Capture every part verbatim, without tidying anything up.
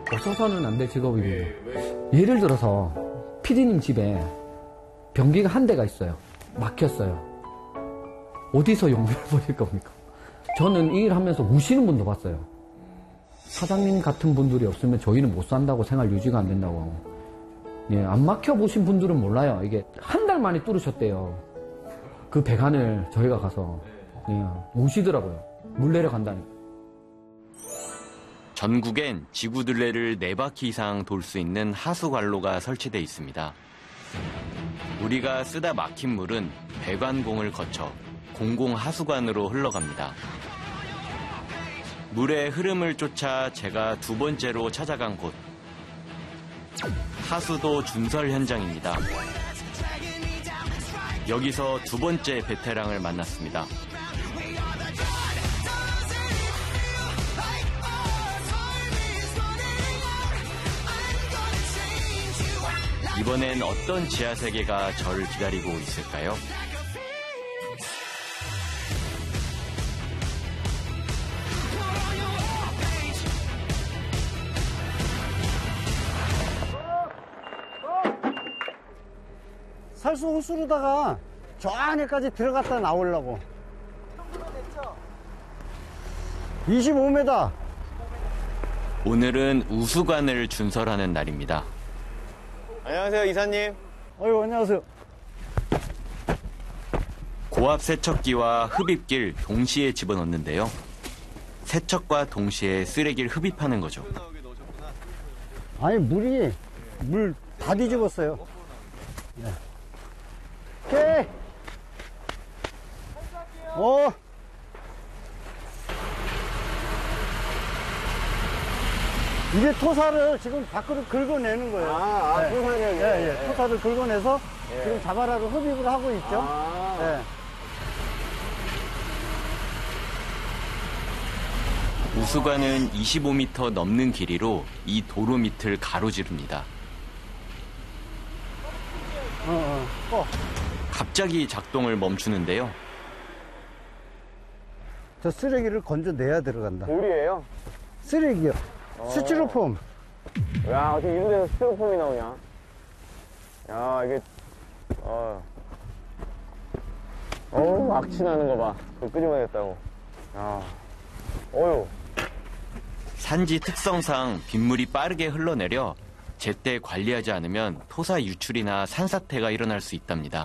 없어서는 안 될 직업입니다. 예를 들어서 피디님 집에 변기가 한 대가 있어요. 막혔어요. 어디서 용변을 버릴 겁니까? 저는 이 일 하면서 우시는 분도 봤어요. 사장님 같은 분들이 없으면 저희는 못 산다고, 생활 유지가 안 된다고. 예, 안 막혀보신 분들은 몰라요. 이게 한 달 만에 뚫으셨대요. 그 배관을 저희가 가서. 예, 우시더라고요. 물 내려간다니까. 전국엔 지구둘레를 네 바퀴 이상 돌 수 있는 하수관로가 설치돼 있습니다. 우리가 쓰다 막힌 물은 배관공을 거쳐 공공하수관으로 흘러갑니다. 물의 흐름을 쫓아 제가 두 번째로 찾아간 곳. 하수도 준설 현장입니다. 여기서 두 번째 베테랑을 만났습니다. 이번엔 어떤 지하세계가 저를 기다리고 있을까요? 살수 호수로다가 저 안에까지 들어갔다 나오려고. 이십오 미터. 오늘은 우수관을 준설하는 날입니다. 안녕하세요, 이사님. 어유, 안녕하세요. 고압 세척기와 흡입기를 동시에 집어넣는데요. 세척과 동시에 쓰레기를 흡입하는 거죠. 아니, 물이, 물 다 뒤집었어요. 네. 오케이. 어. 이게 토사를 지금 밖으로 긁어내는 거예요. 아, 아 네. 토사를. 예, 예. 토사를 긁어내서 예. 지금 자바라로 흡입을 하고 있죠. 아. 예. 우수관은 이십오 미터 넘는 길이로 이 도로 밑을 가로지릅니다. 어, 어. 꺼. 갑자기 작동을 멈추는데요. 저 쓰레기를 건져내야 들어간다. 돌이에요? 쓰레기요. 어. 스티로폼. 야, 어떻게 이런 데서 스티로폼이 나오냐? 야, 이게, 어. 어우, 악취 나는 거 봐. 그거 끄집어내겠다고. 야, 어휴. 산지 특성상 빗물이 빠르게 흘러내려 제때 관리하지 않으면 토사 유출이나 산사태가 일어날 수 있답니다.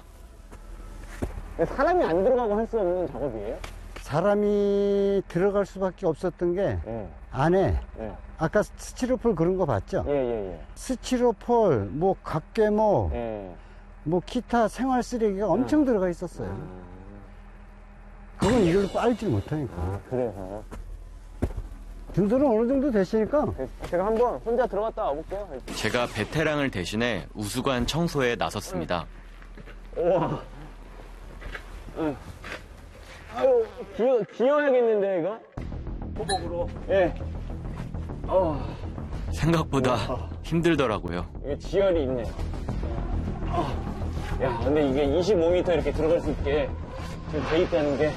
사람이 안 들어가고 할 수 없는 작업이에요? 사람이 들어갈 수밖에 없었던 게 예. 안에 예. 아까 스티로폴 그런 거 봤죠? 예, 예, 예. 스티로폴, 뭐 각개모, 예. 뭐 기타 생활 쓰레기가 엄청 들어가 있었어요. 그건 이걸로 빨지 못하니까. 아, 그래서. 준서는 어느 정도 됐으니까. 제가 한번 혼자 들어갔다 와볼게요. 제가 베테랑을 대신해 우수관 청소에 나섰습니다. 우와. 응. 아유, 기어, 기어야겠는데, 이거? 호복으로. 예. 어. 생각보다 힘들더라고요. 이게 지열이 있네. 어. 야, 근데 이게 이십오 미터 이렇게 들어갈 수 있게 지금 돼 있다는 게.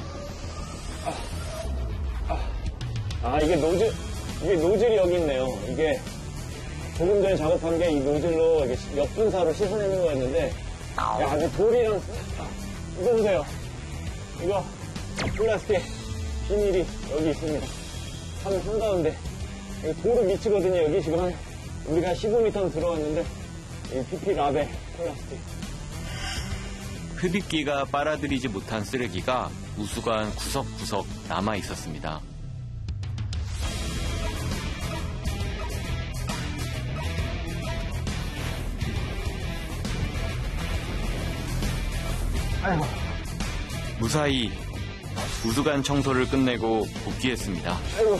아, 아. 아, 이게 노즐, 이게 노즐이 여기 있네요. 이게 조금 전에 작업한 게 이 노즐로 이게 역분사로 씻어내는 거였는데. 야, 이 돌이랑, 이거 보세요. 이거, 플라스틱, 비닐이 여기 있습니다. 한, 한가운데. 여기 도로 밑이거든요. 여기 지금 한, 우리가 십오 미터 들어왔는데, 이 피피 라벨 플라스틱. 흡입기가 빨아들이지 못한 쓰레기가 우수관 구석구석 남아 있었습니다. 아이고. 무사히 우수관 청소를 끝내고 복귀했습니다. 아이고.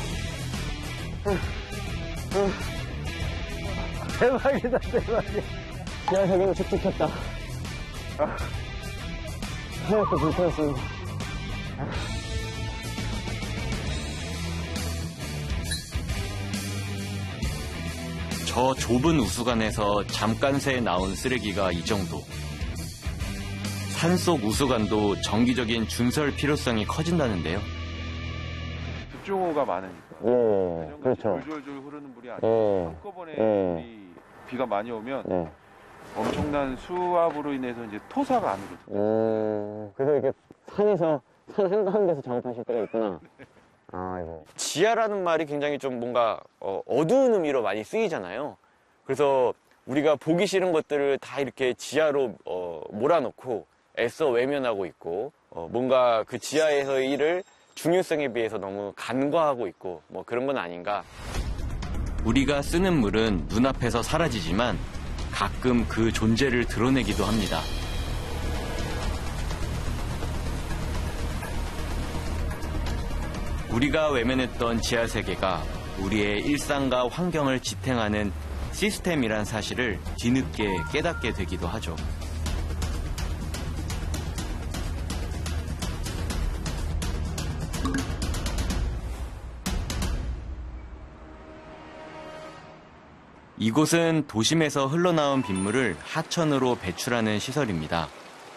대박이다, 대박이야. 지하석이는 축축했다. 아, 하얗게 불편했습니다. 아. 저 좁은 우수관에서 잠깐 새에 나온 쓰레기가 이 정도. 산속 우수관도 정기적인 준설 필요성이 커진다는데요. 급조가 많으니까. 예, 예, 자전거 그렇죠. 졸졸졸 흐르는 물이 아니고 예, 한꺼번에 예. 물이 비가 많이 오면 네. 엄청난 수압으로 인해서 이제 토사가 안으로 들어요. 음, 그래서 이렇게 산에서, 산 한가운데서 작업하실 때가 있구나. 아이고. 지하라는 말이 굉장히 좀 뭔가 어, 어두운 의미로 많이 쓰이잖아요. 그래서 우리가 보기 싫은 것들을 다 이렇게 지하로 어, 몰아넣고 애써 외면하고 있고 어, 뭔가 그 지하에서의 일을 중요성에 비해서 너무 간과하고 있고 뭐 그런 건 아닌가. 우리가 쓰는 물은 눈앞에서 사라지지만 가끔 그 존재를 드러내기도 합니다. 우리가 외면했던 지하 세계가 우리의 일상과 환경을 지탱하는 시스템이란 사실을 뒤늦게 깨닫게 되기도 하죠. 이곳은 도심에서 흘러나온 빗물을 하천으로 배출하는 시설입니다.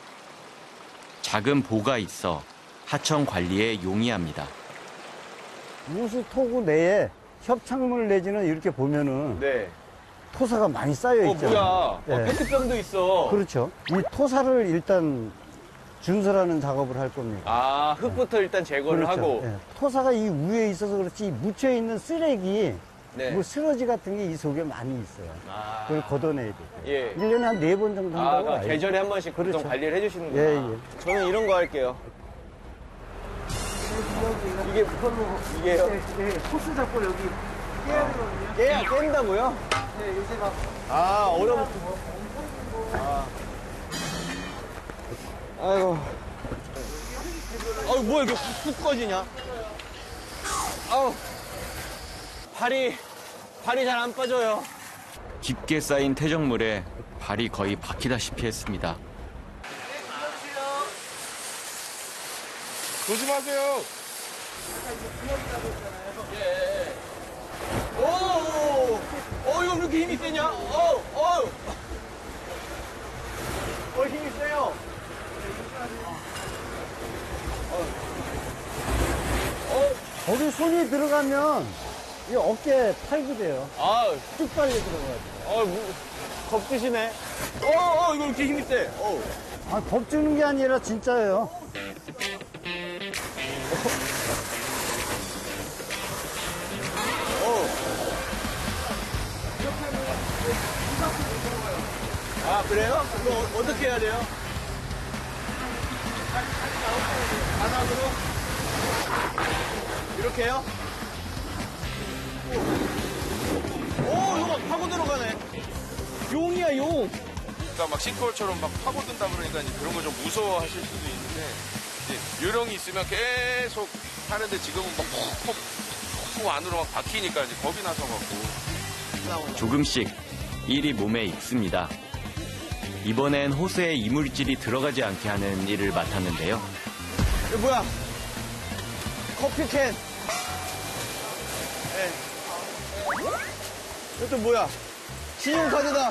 작은 보가 있어 하천 관리에 용이합니다. 우수 토구 내에 협착물 내지는 이렇게 보면은 네. 토사가 많이 쌓여 있죠. 어, 네. 페트병도 있어. 그렇죠. 이 토사를 일단 준설하는 작업을 할 겁니다. 아, 흙부터 일단 제거를 그렇죠. 하고. 예. 토사가 이 위에 있어서 그렇지 묻혀 있는 쓰레기, 네. 뭐 쓰러지 같은 게 이 속에 많이 있어요. 아, 그걸 걷어내야 돼요. 예. 일 년에 한 네 번 정도 아, 한다고. 그러니까 알죠. 계절에 한 번씩 보통 그렇죠. 관리를 해주시는구나. 예, 예. 저는 이런 거 할게요. 이게, 이게요? 예, 코스 잡고 여기 깨야 되거든요. 깨야, 깬다고요? 네, 요새 막. 아, 어려워. 아이고. 아유, 뭐야, 이게 훅, 훅 꺼지냐? 아우. 발이, 발이 잘 안 빠져요. 깊게 쌓인 퇴적물에 발이 거의 박히다시피 했습니다. 조심하세요. 예. 오, 오, 오, 이거 왜 이렇게 힘이 세냐? 어, 어. 어, 힘이 세요. 거기 손이 들어가면 이 어깨 팔도 돼요. 아, 쭉 빨려 들어가요. 어, 뭐, 겁주시네. 어, 어, 이거 왜 이렇게 힘이 세? 어. 아, 겁주는 게 아니라 진짜예요. 아, 그래요? 그럼 어, 어떻게 해야 돼요? 바닥으로? 이렇게요? 오, 이거 막 파고 들어가네. 용이야, 용. 그러니까 막 싱크홀처럼 막 파고든다 그러니까 이제 그런 거 좀 무서워하실 수도 있는데 이제 요령이 있으면 계속 하는데 지금은 막 푹푹 푹푹 안으로 막 박히니까 이제 겁이 나서 갖고. 조금씩 일이 몸에 익습니다. 이번엔 호스에 이물질이 들어가지 않게 하는 일을 맡았는데요. 이거 뭐야? 커피캔. 네. 이것도 뭐야? 신용카드다.